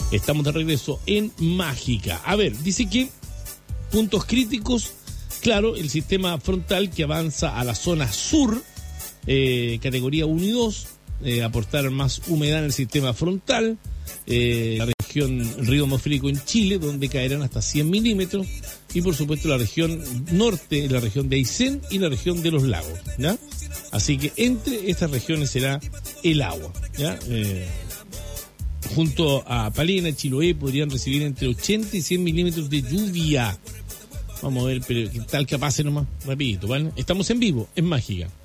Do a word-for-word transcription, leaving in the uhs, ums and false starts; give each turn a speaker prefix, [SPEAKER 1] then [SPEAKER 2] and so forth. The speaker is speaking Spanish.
[SPEAKER 1] Estamos de regreso en Mágica. A ver, dice que puntos críticos, claro, el sistema frontal que avanza a la zona sur, eh, categoría uno y dos, eh, aportar más humedad en el sistema frontal, eh, la región Río Atmosférico en Chile, donde caerán hasta cien milímetros, y por supuesto la región norte, la región de Aysén y la región de los lagos, ¿ya? Así que entre estas regiones será el agua, ¿ya? Eh, junto a Palena, Chiloé, podrían recibir entre ochenta y cien milímetros de lluvia. Vamos a ver, pero ¿qué tal que pase nomás? Rapidito, ¿vale? Estamos en vivo, en Mágica.